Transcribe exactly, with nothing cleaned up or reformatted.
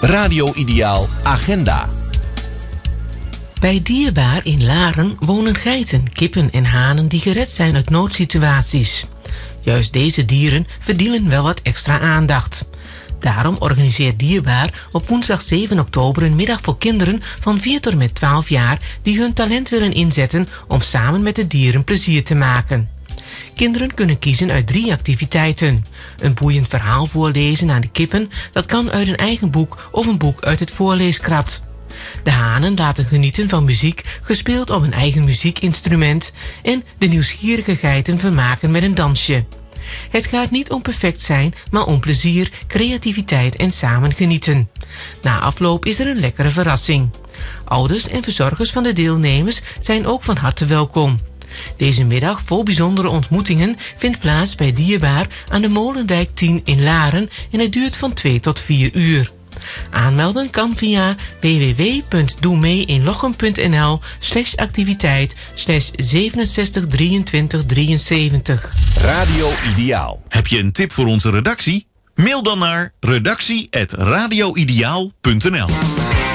Radio Ideaal Agenda. Bij Dierbaar in Laren wonen geiten, kippen en hanen die gered zijn uit noodsituaties. Juist deze dieren verdienen wel wat extra aandacht. Daarom organiseert Dierbaar op woensdag zeven oktober een middag voor kinderen van vier tot en met twaalf jaar die hun talent willen inzetten om samen met de dieren plezier te maken. Kinderen kunnen kiezen uit drie activiteiten. Een boeiend verhaal voorlezen aan de kippen, dat kan uit een eigen boek of een boek uit het voorleeskrat. De hanen laten genieten van muziek, gespeeld op een eigen muziekinstrument, en de nieuwsgierige geiten vermaken met een dansje. Het gaat niet om perfect zijn, maar om plezier, creativiteit en samen genieten. Na afloop is er een lekkere verrassing. Ouders en verzorgers van de deelnemers zijn ook van harte welkom. Deze middag vol bijzondere ontmoetingen vindt plaats bij Dierbaar aan de Molendijk tien in Laren en het duurt van twee tot vier uur. Aanmelden kan via w w w punt doemee-in-lochem.nl slash activiteit slash zevenenzestig drieëntwintig drieënzeventig. Radio Ideaal. Heb je een tip voor onze redactie? Mail dan naar redactie apenstaartje radioideaal punt n l.